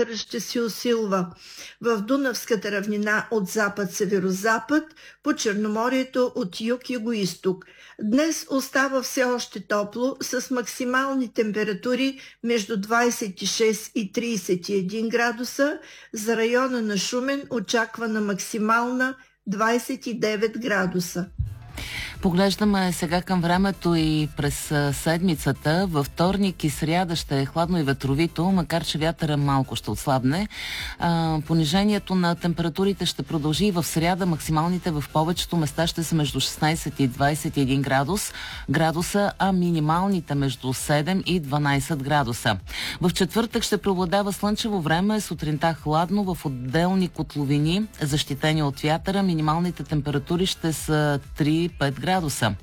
вятърът ще се усилва в Дунавската равнина от запад-северозапад, по Черноморието от юг-югоизток. Днес остава все още топло, с максимални температури между 26 и 31 градуса. За района на Шумен очаквана максимална 29 градуса. Поглеждаме сега към времето и през седмицата. Във вторник и сряда ще е хладно и ветровито, макар че вятъра малко ще отслабне. Понижението на температурите ще продължи и в сряда. Максималните в повечето места ще са между 16 и 21 градуса, а минималните между 7 и 12 градуса. В четвъртък ще преобладава слънчево време, сутринта хладно, в отделни котловини, защитени от вятъра. Минималните температури ще са 3-5 градуса.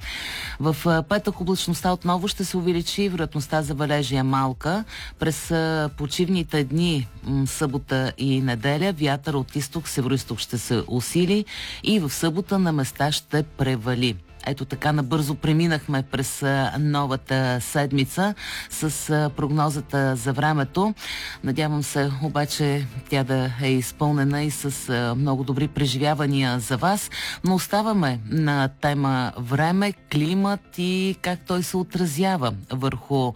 В петък облачността отново ще се увеличи, вероятността за валежи е малка. През почивните дни, събота и неделя, вятър от изток, североизток ще се усили и в събота на места ще превали. Ето така набързо преминахме през новата седмица с прогнозата за времето. Надявам се обаче тя да е изпълнена и с много добри преживявания за вас. Но оставаме на тема време, климат и как той се отразява върху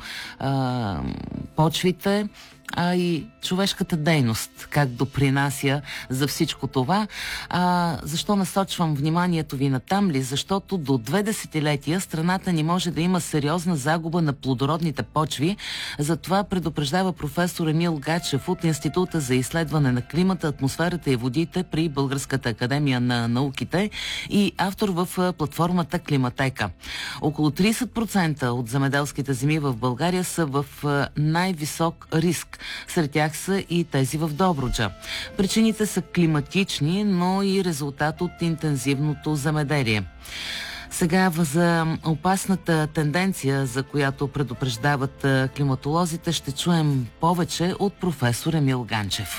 почвите, а и човешката дейност, как допринася за всичко това. Защо насочвам вниманието ви натам ли? Защото до 2 десетилетия страната ни може да има сериозна загуба на плодородните почви. Затова предупреждава професор Емил Гачев от Института за изследване на климата, атмосферата и водите при Българската академия на науките и автор в платформата Климатека. Около 30% от земеделските земи в България са в най-висок риск. Сред тях са и тези в Добруджа. Причините са климатични, но и резултат от интензивното земеделие. Сега за опасната тенденция, за която предупреждават климатолозите, ще чуем повече от професор Емил Ганчев.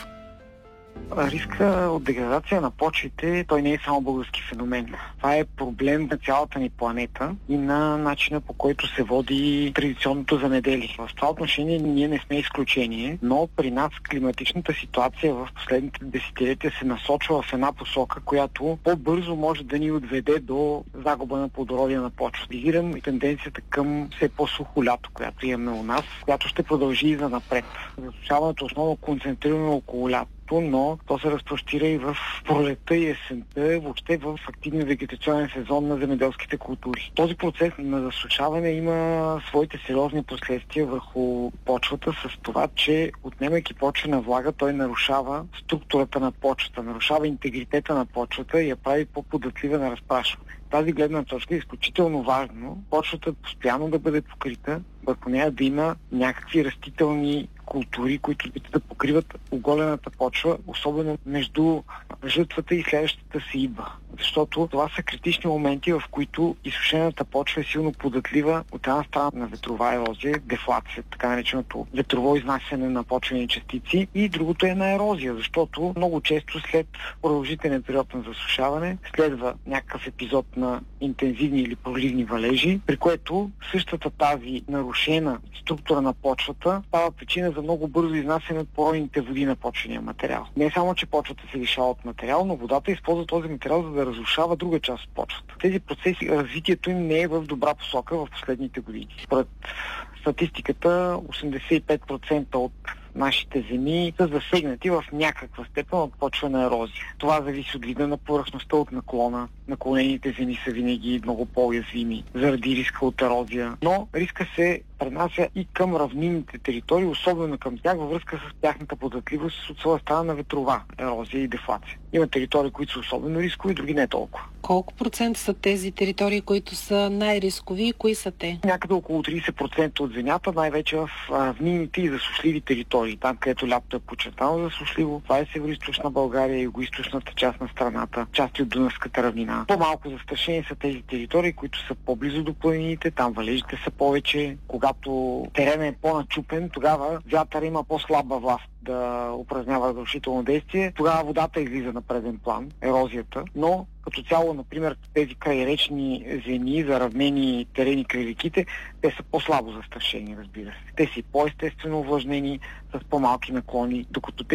Риска от деградация на почвите, той не е само български феномен. Това е проблем на цялата ни планета и на начина, по който се води традиционното земеделие. В това отношение ние не сме изключение, но при нас климатичната ситуация в последните десетилетия се насочва в една посока, която по-бързо може да ни отведе до загуба на плодородие на почвата. Визирам и тенденцията към все по-сухо лято, която имаме у нас, която ще продължи и за напред. Засушаването основно концентрирано около лято, но то се разпростира и в пролетта и есента, въобще в активния вегетационен сезон на земеделските култури. Този процес на засушаване има своите сериозни последствия върху почвата с това, че отнемайки почвена влага, той нарушава структурата на почвата, нарушава интегритета на почвата и я прави по-податлива на разпрашване. Тази гледна точка е изключително важно почвата постоянно да бъде покрита, върху нея да има някакви растителни култури, които да покриват оголената почва, особено между жътвата и следващата сеитба. Защото това са критични моменти, в които изсушената почва е силно податлива от една страна на ветрова ерозия, дефлация, така нареченото ветрово изнасяне на почвени частици, и другото е на ерозия, защото много често след продължителен период на засушаване следва някакъв епизод на интензивни или проливни валежи, при което същата тази нарушена структура на почвата става причина за много бързо изнасяне от поройните води на почвения материал. Не само, че почвата се лишава от материал, но водата използва този материал, за да разрушава друга част от почвата. Тези процеси, развитието им не е в добра посока в последните години. Според статистиката, 85% от нашите земи са засегнати в някаква степен от почвена ерозия. Това зависи от вида на повърхността от наклона. Наклонените земи са винаги много по-уязвими заради риска от ерозия, но риска се пренася и към равнинните територии, особено към тях във връзка с тяхната податливост от своя страна на ветрова ерозия и дефлация. Има територии, които са особено рискови, други не толкова. Колко процент са тези територии, които са най-рискови и кои са те? Някъде около 30% от земята, най-вече в равнинните и засушливи територии. Там, където лятото е подчертано засушливо, това е североизточна България, югоизточната част на страната, части от Дунавската равнина. По-малко застрашени са тези територии, които са по-близо до планините, там валежите са повече. Когато теренът е по-начупен, тогава вятър има по-слаба власт да упражнява разрушително действие. Тогава водата излиза на преден план, ерозията, но като цяло, например, тези крайречни земи, заравнени терени край реките, те са по-слабо застрашени, разбира се. Те са и по-естествено увлажнени, с по-малки наклони, докато